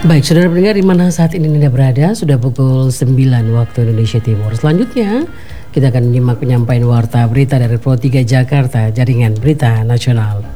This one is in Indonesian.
Baik, saudara pendengar di mana saat ini Anda berada, sudah pukul 9 waktu Indonesia Timur. Selanjutnya, kita akan menyimak penyampaian warta berita dari Pro 3 Jakarta, Jaringan Berita Nasional.